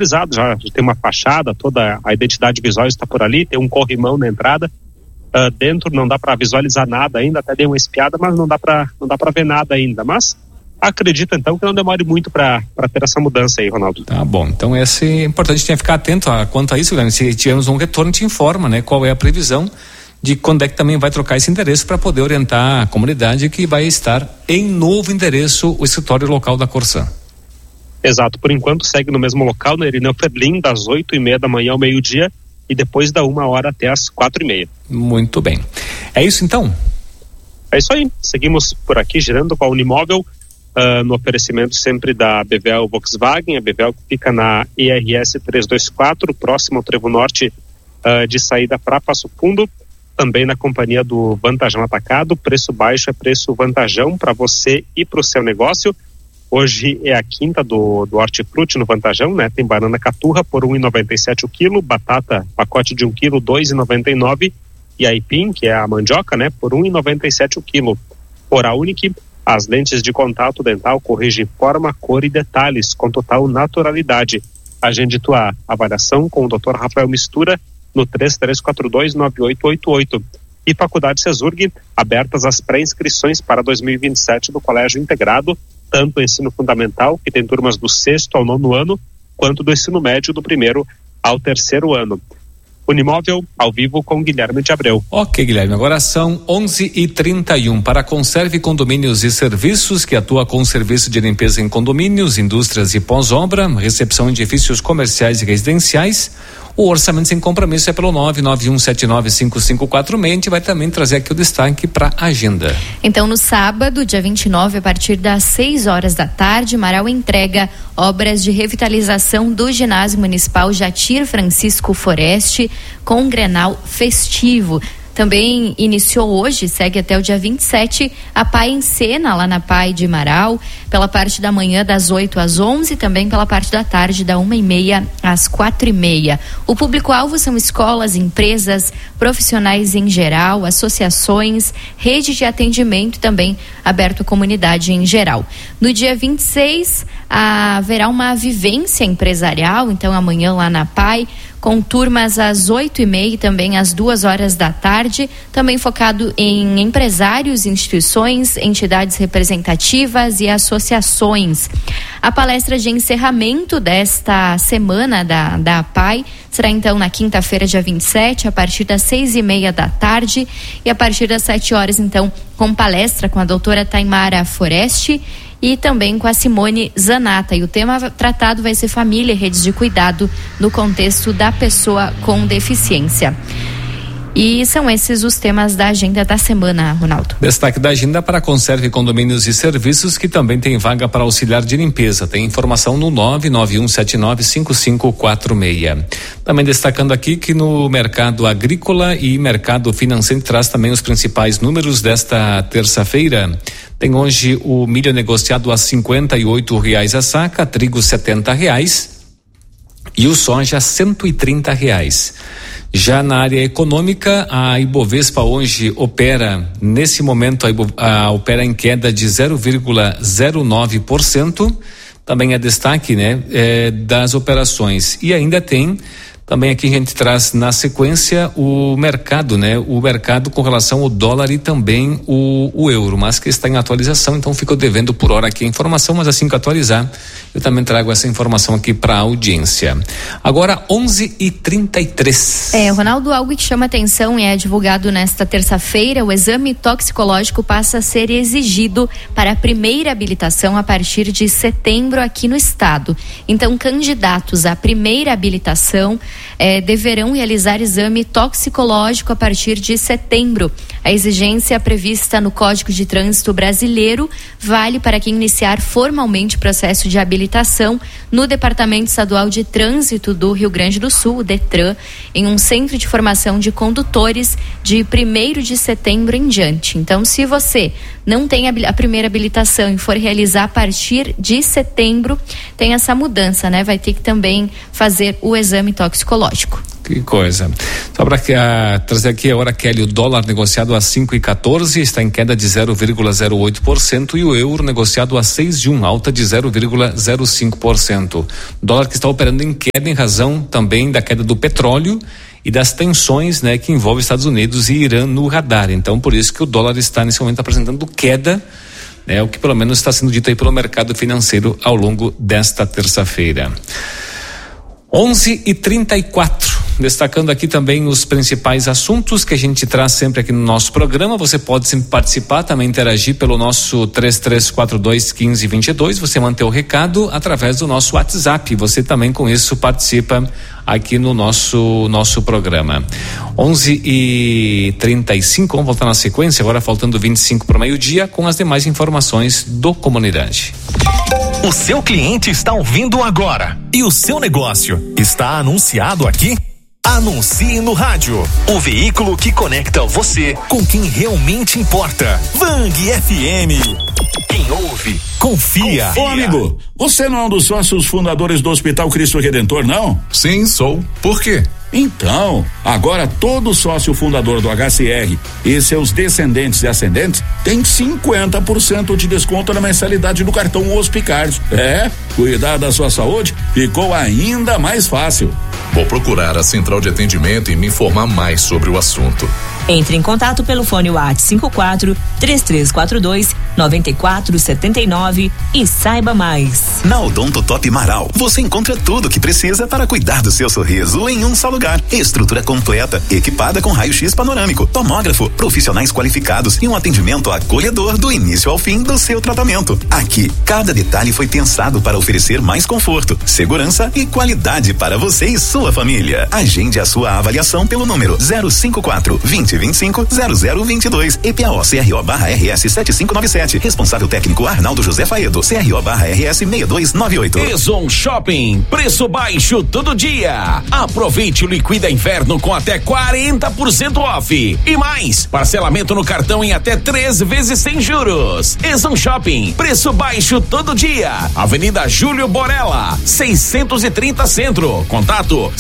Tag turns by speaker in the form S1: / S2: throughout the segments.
S1: sinalizado, já tem uma fachada, toda a identidade visual está por ali, tem um corrimão na entrada. Dentro não dá para visualizar nada ainda, até dei uma espiada, mas não dá para ver nada ainda. Mas acredito então que não demore muito para ter essa mudança aí, Ronaldo.
S2: Tá bom, então é importante ficar atento quanto a isso, Guilherme. Se tivermos um retorno, te informa, né? Qual é a previsão de quando é que também vai trocar esse endereço para poder orientar a comunidade que vai estar em novo endereço o escritório local da Corsan.
S1: Exato, por enquanto segue no mesmo local, na Irineu Ferlin, das 8h30 da manhã ao meio-dia e depois da 1h até as 4h30.
S2: Muito bem. É isso então?
S1: É isso aí, seguimos por aqui girando com a Unimóvel, no oferecimento sempre da BVL Volkswagen, a BVL que fica na IRS 324, próximo ao Trevo Norte, de saída para Passo Fundo, também na companhia do Vantajão Atacado. Preço baixo é preço vantajão para você e para o seu negócio. Hoje é a quinta do Hortifruti no Vantajão, né? Tem banana caturra por R$1,97 o quilo, batata pacote de 1 quilo, R$2,99, e aipim, que é a mandioca, né? Por R$1,97 o quilo. Oral Unique, as lentes de contato dental corrigem forma, cor e detalhes com total naturalidade. Agende tua avaliação com o Dr. Rafael Mistura no 3342-9888. E Faculdade Cesurg, abertas as pré-inscrições para 2027 do Colégio Integrado, tanto o ensino fundamental, que tem turmas do 6º ao 9º ano, quanto do ensino médio do 1º ao 3º ano. Unimóvel, ao vivo com Guilherme de Abreu.
S2: Ok, Guilherme, agora são 11h31 para a Conserve Condomínios e Serviços, que atua com serviço de limpeza em condomínios, indústrias e pós-obra, recepção em edifícios comerciais e residenciais. O orçamento sem compromisso é pelo 991795546. A gente vai também trazer aqui o destaque para a agenda.
S3: Então, no sábado, dia 29, a partir das 6h da tarde, Marau entrega obras de revitalização do ginásio municipal Jatir Francisco Foreste com Grenal festivo. Também iniciou hoje, segue até o dia 27, a PAI em Cena, lá na PAI de Marau, pela parte da manhã das 8 às 11, também pela parte da tarde da 1h30 às 4h30. O público-alvo são escolas, empresas, profissionais em geral, associações, rede de atendimento e também aberto à comunidade em geral. No dia 26, haverá uma vivência empresarial, então amanhã lá na PAI, com turmas às 8h30 e também às 2h da tarde, também focado em empresários, instituições, entidades representativas e associações. A palestra de encerramento desta semana da PAI será então na quinta-feira, dia 27, a partir das 6h30 da tarde e a partir das 7h, então, com palestra com a doutora Taimara Foreste e também com a Simone Zanata. E o tema tratado vai ser família e redes de cuidado no contexto da pessoa com deficiência. E são esses os temas da agenda da semana, Ronaldo.
S2: Destaque da agenda para a Conserve Condomínios e Serviços, que também tem vaga para auxiliar de limpeza. Tem informação no 991795546. Também destacando aqui que no mercado agrícola e mercado financeiro traz também os principais números desta terça-feira. Tem hoje o milho negociado a R$58 a saca, trigo R$70 e o soja R$130. Já na área econômica, a Ibovespa hoje opera, nesse momento, opera em queda de 0,09%. Também é destaque, né, das operações. E ainda tem, também aqui a gente traz na sequência o mercado, né? O mercado com relação ao dólar e também o euro, mas que está em atualização, então fico devendo por hora aqui a informação, mas assim que atualizar, eu também trago essa informação aqui para a audiência. Agora 11h33.
S3: Ronaldo, algo que chama atenção e é divulgado nesta terça-feira, o exame toxicológico passa a ser exigido para a primeira habilitação a partir de setembro aqui no estado. Então, candidatos à primeira habilitação deverão realizar exame toxicológico a partir de setembro. A exigência prevista no Código de Trânsito Brasileiro vale para quem iniciar formalmente o processo de habilitação no Departamento Estadual de Trânsito do Rio Grande do Sul, o DETRAN, em um centro de formação de condutores de 1º de setembro em diante. Então, se você não tem a primeira habilitação e for realizar a partir de setembro, tem essa mudança, né? Vai ter que também fazer o exame toxicológico.
S2: Que coisa. Só para trazer aqui a hora, Kelly, o dólar negociado a 5,14 está em queda de 0,08% e o euro negociado a 6,1, alta de 0,05%. Dólar que está operando em queda em razão também da queda do petróleo e das tensões, né, que envolvem Estados Unidos e Irã no radar. Então, por isso que o dólar está nesse momento apresentando queda, né, o que pelo menos está sendo dito aí pelo mercado financeiro ao longo desta terça-feira. 11h34, destacando aqui também os principais assuntos que a gente traz sempre aqui no nosso programa. Você pode sempre participar, também interagir pelo nosso 3342-1522, você manter o recado através do nosso WhatsApp. Você também com isso participa aqui no nosso programa. 11h35, vamos voltar na sequência, agora faltando 25 para o meio-dia, com as demais informações do Comunidade.
S4: O seu cliente está ouvindo agora e o seu negócio está anunciado aqui? Anuncie no rádio, o veículo que conecta você com quem realmente importa. Vang FM. Quem ouve, confia.
S5: Ô amigo, você não é um dos sócios fundadores do Hospital Cristo Redentor, não?
S6: Sim, sou. Por quê?
S5: Então, agora todo sócio fundador do HCR e seus descendentes e ascendentes tem 50% de desconto na mensalidade do cartão Hospicards. Cuidar da sua saúde ficou ainda mais fácil.
S6: Vou procurar a central de atendimento e me informar mais sobre o assunto.
S7: Entre em contato pelo fone WhatsApp 54-3342-9479 e saiba mais.
S4: Na Odontotop Marau, você encontra tudo o que precisa para cuidar do seu sorriso em um só lugar. Estrutura completa, equipada com raio-x panorâmico, tomógrafo, profissionais qualificados e um atendimento acolhedor do início ao fim do seu tratamento. Aqui, cada detalhe foi pensado para oferecer mais conforto, segurança e qualidade para você e sua família. Agende a sua avaliação pelo número 054-2025-0022. EPAO CRO/RS 7597. Responsável técnico Arnaldo José Faedo. CRO/RS 6298.
S8: Ezon Shopping, preço baixo todo dia. Aproveite o Liquida Inverno com até 40% off. E mais, parcelamento no cartão em até 3 vezes sem juros. Ezon Shopping, preço baixo todo dia. Avenida Júlio Borella, 630 Centro. Contato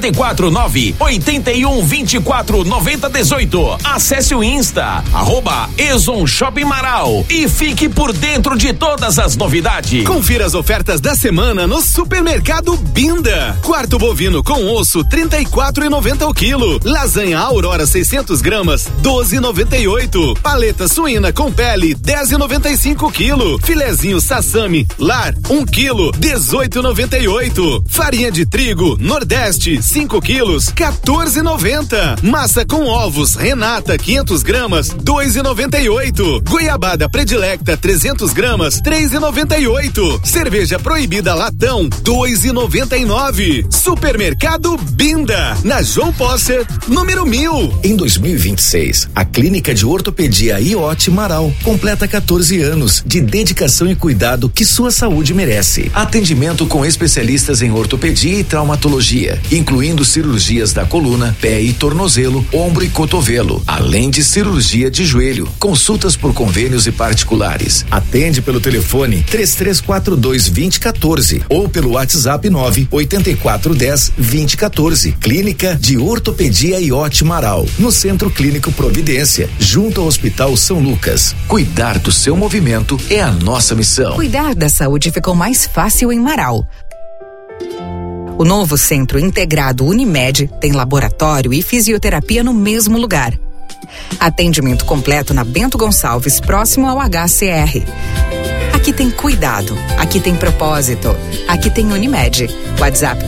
S8: 549-8124-9018. Acesse o Insta, @Ezon Shopping Marau e fique por dentro de todas as novidades.
S9: Confira as ofertas da semana no Supermercado Binda. Quarto bovino com osso, R$34,90 o quilo. Lasanha Aurora 600 gramas, R$12,98. Paleta suína com pele, R$10,95 o quilo. Filezinho Sassami Lar, 1 quilo, R$18,98. Farinha de trigo Nordeste, 5 quilos, R$14,90. Massa com ovos Renata, 500 gramas, R$2,98. Goiabada Predilecta, 300 gramas, R$3,98. Cerveja Proibida Latão, R$2,99. Supermercado Binda, na João Posser, número 1000.
S4: Em 2026, a Clínica de Ortopedia IOT Marau completa 14 anos de dedicação e cuidado que sua saúde merece. Atendimento com especialistas em ortopedia e traumatologia, incluindo cirurgias da coluna, pé e tornozelo, ombro e cotovelo, além de cirurgia de joelho. Consultas por convênios e particulares. Atende pelo telefone 3342-2014 ou pelo WhatsApp 98410-2014. Clínica de Ortopedia IOT Marau, no Centro Clínico Providência, junto ao Hospital São Lucas. Cuidar do seu movimento é a nossa missão.
S10: Cuidar da saúde ficou mais fácil em Marau. O novo Centro Integrado Unimed tem laboratório e fisioterapia no mesmo lugar. Atendimento completo na Bento Gonçalves, próximo ao HCR. Aqui tem cuidado, aqui tem propósito, aqui tem Unimed. WhatsApp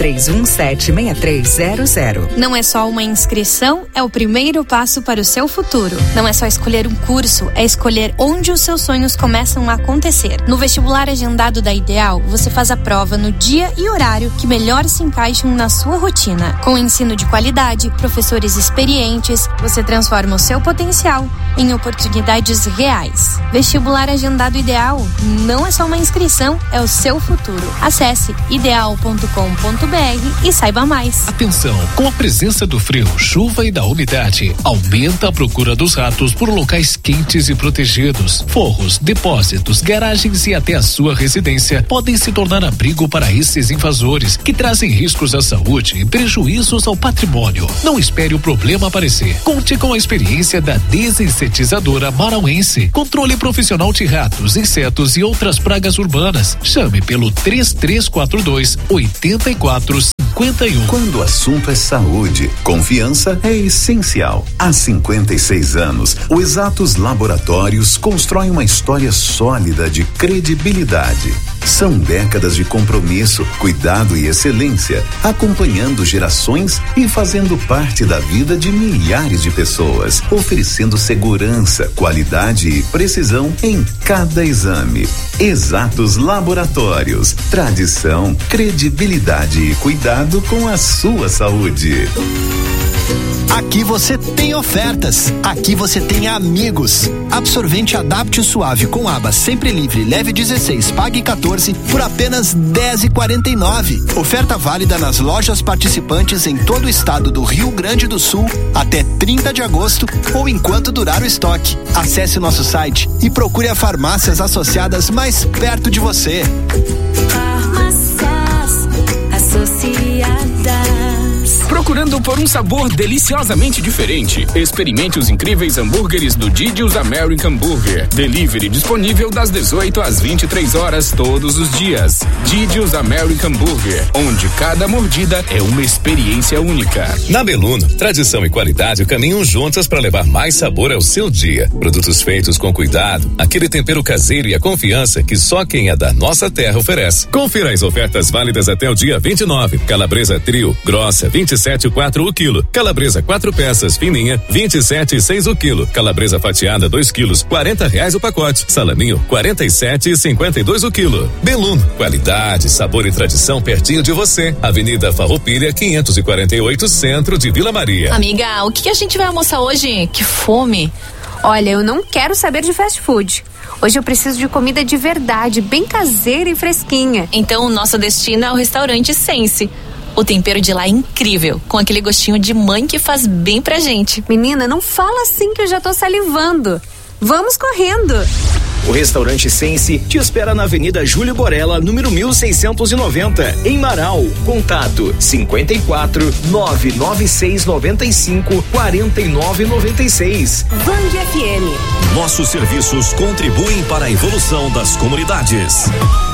S10: 33176300.
S11: Não é só uma inscrição, é o primeiro passo para o seu futuro. Não é só escolher um curso, é escolher onde os seus sonhos começam a acontecer. No vestibular agendado da Ideal, você faz a prova no dia e horário que melhor se encaixam na sua rotina. Com ensino de qualidade, professores experientes, você transforma o seu potencial em oportunidades reais. Vestibular agendado Ideal. Ideal não é só uma inscrição, é o seu futuro. Acesse ideal.com.br e saiba mais.
S12: Atenção, com a presença do frio, chuva e da umidade, aumenta a procura dos ratos por locais quentes e protegidos. Forros, depósitos, garagens e até a sua residência podem se tornar abrigo para esses invasores, que trazem riscos à saúde e prejuízos ao patrimônio. Não espere o problema aparecer. Conte com a experiência da desinsetizadora marauense. Controle profissional de ratos, insetos e outras pragas urbanas. Chame pelo 3342-8451.
S13: Quando o assunto é saúde, confiança é essencial. Há 56 anos, o Exatos Laboratórios constrói uma história sólida de credibilidade. São décadas de compromisso, cuidado e excelência, acompanhando gerações e fazendo parte da vida de milhares de pessoas, oferecendo segurança, qualidade e precisão em cada exame. Exatos Laboratórios, tradição, credibilidade e cuidado com a sua saúde.
S14: Aqui você tem ofertas, aqui você tem amigos. Absorvente Adaptio Suave com aba sempre livre, leve 16, pague 14 por apenas R$10,49. Oferta válida nas lojas participantes em todo o estado do Rio Grande do Sul até 30 de agosto ou enquanto durar o estoque. Acesse nosso site e procure as farmácias associadas mais perto de você.
S15: Farmácias Associadas.
S16: Procurando por um sabor deliciosamente diferente? Experimente os incríveis hambúrgueres do Didi's American Burger. Delivery disponível das 18 às 23 horas todos os dias. Didi's American Burger, onde cada mordida é uma experiência única.
S17: Na Beluno, tradição e qualidade caminham juntas para levar mais sabor ao seu dia. Produtos feitos com cuidado, aquele tempero caseiro e a confiança que só quem é da nossa terra oferece. Confira as ofertas válidas até o dia 29. Calabresa trio, grossa, 27,4 o quilo. Calabresa 4 peças, fininha, 27,6 o quilo. Calabresa fatiada 2 quilos, R$40 o pacote. Salaminho, 47,52 o quilo. Beluno, qualidade, sabor e tradição pertinho de você. Avenida Farroupilha, 548, centro de Vila Maria.
S18: Amiga, o que a gente vai almoçar hoje? Que fome!
S19: Olha, eu não quero saber de fast food. Hoje eu preciso de comida de verdade, bem caseira e fresquinha.
S18: Então o nosso destino é o restaurante Sense. O tempero de lá é incrível, com aquele gostinho de mãe que faz bem pra gente.
S19: Menina, não fala assim que eu já tô salivando. Vamos correndo!
S20: O restaurante Sense te espera na Avenida Júlio Borella, número 1690, em Marau. Contato 54 996 95 4996.
S8: Band FM. Nossos serviços contribuem para a evolução das comunidades.